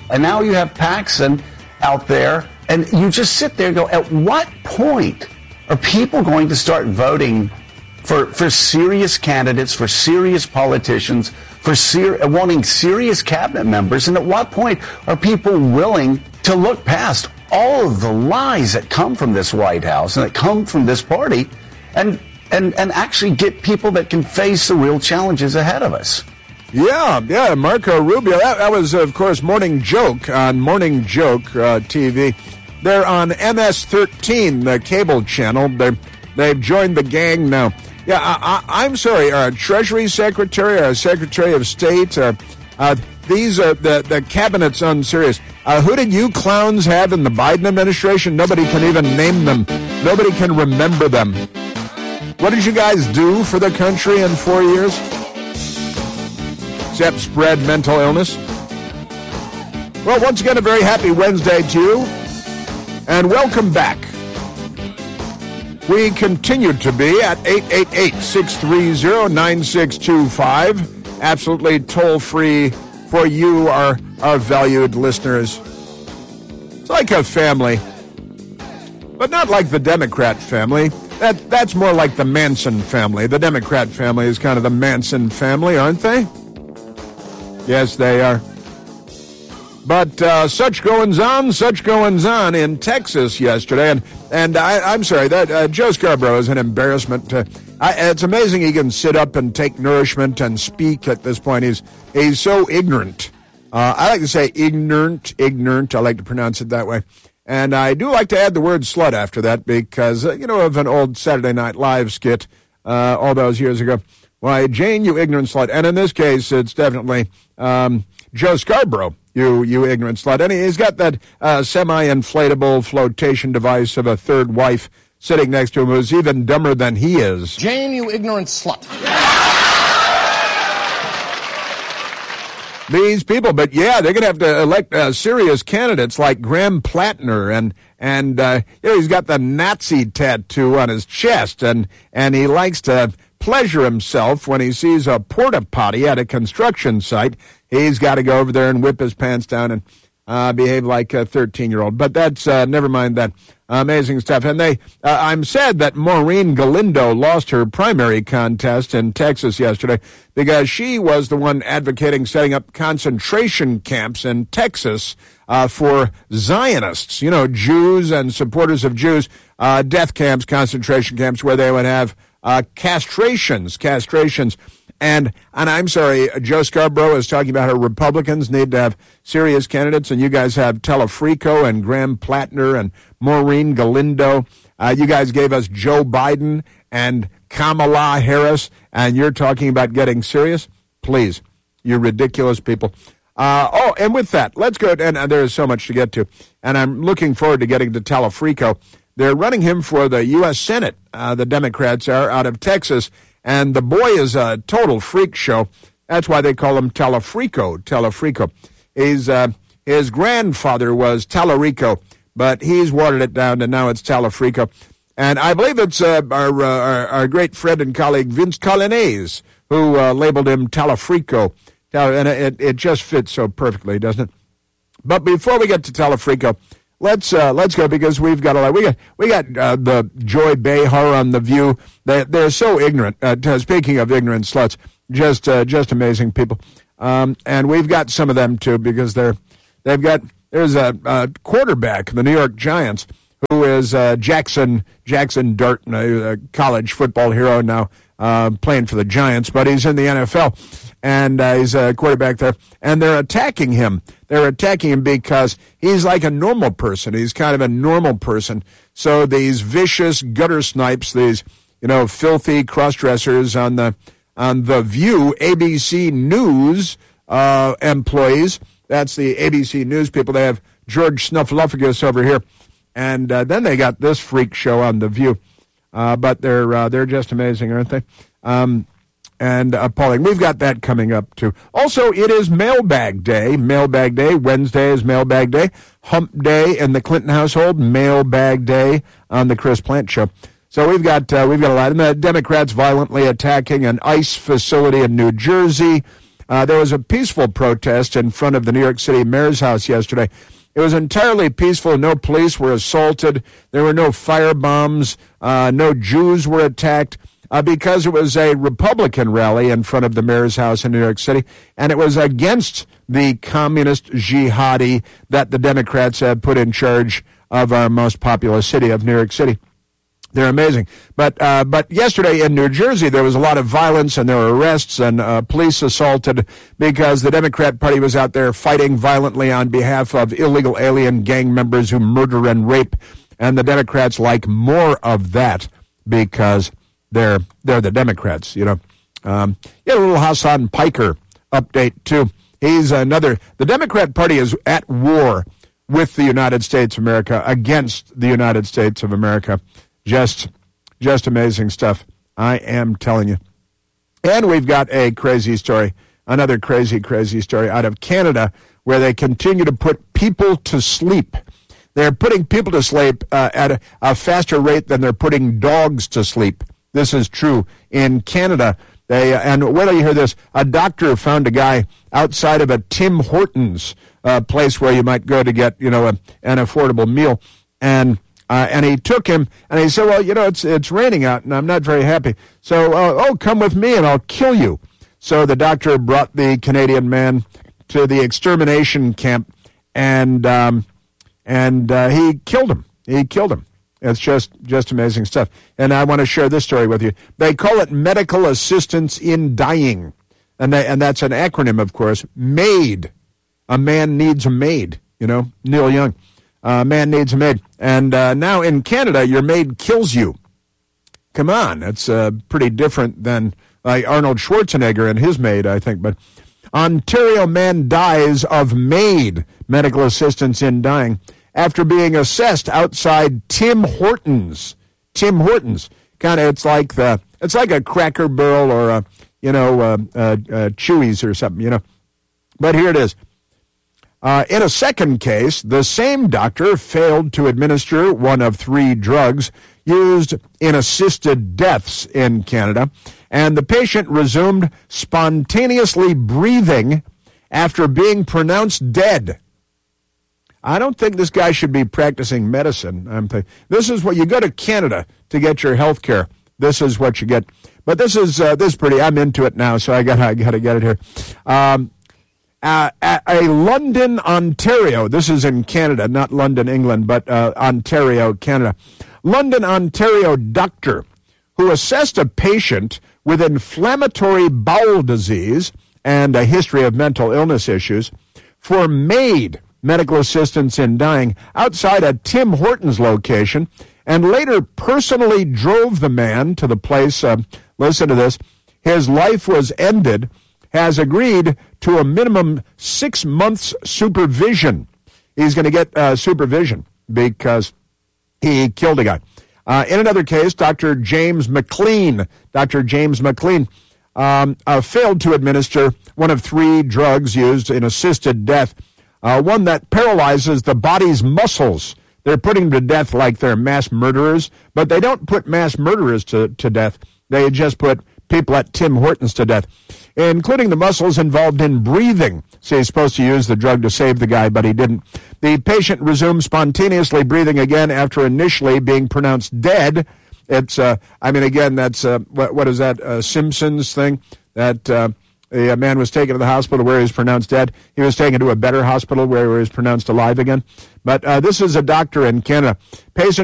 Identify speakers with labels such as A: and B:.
A: And now you have Paxson out there, and you just sit there and go, at what point are people going to start voting for serious candidates, for serious politicians, for wanting serious cabinet members? And at what point are people willing to look past all of the lies that come from this White House and that come from this party and actually get people that can face the real challenges ahead of us?
B: Yeah, Marco Rubio. That was, of course, Morning Joke on Morning Joke TV. They're on MS-13, the cable channel. They've joined the gang now. Yeah, I'm sorry, our Treasury Secretary, our Secretary of State, these are the cabinet's unserious. Who did you clowns have in the Biden administration? Nobody can even name them. Nobody can remember them. What did you guys do for the country in 4 years? Except spread mental illness. Well, once again, a very happy Wednesday to you, and welcome back. We continue to be at 888-630-9625. Absolutely toll-free for you, our valued listeners. It's like a family, but not like the Democrat family. That's more like the Manson family. The Democrat family is kind of the Manson family, aren't they? Yes, they are. But such goings on in Texas yesterday. And I'm sorry, that Joe Scarborough is an embarrassment. It's amazing he can sit up and take nourishment and speak at this point. He's so ignorant. I like to say ignorant. I like to pronounce it that way. And I do like to add the word slut after that because, of an old Saturday Night Live skit all those years ago. Why, Jane, you ignorant slut. And in this case, it's definitely Joe Scarborough, you ignorant slut. And he's got that semi-inflatable flotation device of a third wife sitting next to him who's even dumber than he is.
C: Jane, you ignorant slut.
B: These people, but yeah, they're going to have to elect serious candidates like Graham Plattner, and he's got the Nazi tattoo on his chest, and he likes to pleasure himself when he sees a porta potty at a construction site. He's got to go over there and whip his pants down and behave like a 13-year-old. But that's never mind that. Amazing stuff. And I'm sad that Maureen Galindo lost her primary contest in Texas yesterday because she was the one advocating setting up concentration camps in Texas for Zionists, Jews and supporters of Jews, death camps, concentration camps where they would have castrations. And I'm sorry, Joe Scarborough is talking about how Republicans need to have serious candidates, and you guys have Telefrico and Graham Plattner and Maureen Galindo. You guys gave us Joe Biden and Kamala Harris, and you're talking about getting serious? Please, you ridiculous people. And with that, let's go, and there is so much to get to, and I'm looking forward to getting to Telefrico. They're running him for the U.S. Senate, the Democrats are, out of Texas. And the boy is a total freak show. That's why they call him Telefrico. His grandfather was Tallarico, but he's watered it down, and now it's Telefrico. And I believe it's our great friend and colleague Vince Colinese who labeled him Telefrico. And it just fits so perfectly, doesn't it? But before we get to Telefrico, let's go because we've got a lot. We got the Joy Behar on The View. They're so ignorant. Speaking of ignorant sluts, just amazing people. And we've got some of them too because there's a quarterback, the New York Giants, who is Jackson Darton, a college football hero now, playing for the Giants, but he's in the NFL. And he's a quarterback there, and they're attacking him. They're attacking him because he's like a normal person. He's kind of a normal person. So these vicious gutter snipes, these filthy cross-dressers on the View, ABC News employees. That's the ABC News people. They have George Snuffleupagus over here, and then they got this freak show on The View. But they're just amazing, aren't they? And appalling. We've got that coming up, too. Also, it is Mailbag Day. Mailbag Day. Wednesday is Mailbag Day. Hump Day in the Clinton household. Mailbag Day on the Chris Plant Show. So we've got a lot. And the Democrats violently attacking an ICE facility in New Jersey. There was a peaceful protest in front of the New York City mayor's house yesterday. It was entirely peaceful. No police were assaulted. There were no firebombs. No Jews were attacked because it was a Republican rally in front of the mayor's house in New York City, and it was against the communist jihadi that the Democrats have put in charge of our most populous city of New York City. They're amazing. But yesterday in New Jersey, there was a lot of violence, and there were arrests and police assaulted because the Democrat Party was out there fighting violently on behalf of illegal alien gang members who murder and rape. And the Democrats like more of that because they're the Democrats, you know. A little Hassan Piker update, too. The Democrat Party is at war with the United States of America, against the United States of America. Just amazing stuff. I am telling you. And we've got a crazy story, another crazy story out of Canada, where they continue to put people to sleep. They're putting people to sleep at a faster rate than they're putting dogs to sleep. This is true in Canada. And wait till you hear this. A doctor found a guy outside of a Tim Hortons place where you might go to get, an affordable meal. And he took him, and he said, well, it's raining out, and I'm not very happy. So, come with me, and I'll kill you. So the doctor brought the Canadian man to the extermination camp, and he killed him. It's just amazing stuff. And I want to share this story with you. They call it medical assistance in dying. And that's an acronym, of course. MAID. A man needs a maid, Neil Young. A man needs a maid. And now in Canada, your maid kills you. Come on. It's pretty different than Arnold Schwarzenegger and his maid, I think. But Ontario man dies of MAID, medical assistance in dying, after being assessed outside Tim Hortons. Tim Hortons, it's like a Cracker Barrel or a Chewy's or something, But here it is. In a second case, the same doctor failed to administer one of 3 drugs used in assisted deaths in Canada, and the patient resumed spontaneously breathing after being pronounced dead. I don't think this guy should be practicing medicine. This is what you go to Canada to get your health care. This is what you get. But this is pretty. I'm into it now, so I gotta get it here. At a London, Ontario. This is in Canada, not London, England, but Ontario, Canada. London, Ontario doctor who assessed a patient with inflammatory bowel disease and a history of mental illness issues for MAID, medical assistance in dying, outside a Tim Hortons location, and later personally drove the man to the place. Listen to this. His life was ended, has agreed to a minimum 6 months supervision. He's going to get supervision because he killed a guy. In another case, Dr. James McLean failed to administer one of 3 drugs used in assisted death, one that paralyzes the body's muscles. They're putting them to death like they're mass murderers, but they don't put mass murderers to death. They just put people at Tim Hortons to death, including the muscles involved in breathing. So he's supposed to use the drug to save the guy, but he didn't. The patient resumed spontaneously breathing again after initially being pronounced dead. It's, again, that's, what is that, Simpsons thing? That a man was taken to the hospital where he was pronounced dead. He was taken to a better hospital where he was pronounced alive again. But this is a doctor in Canada. Patient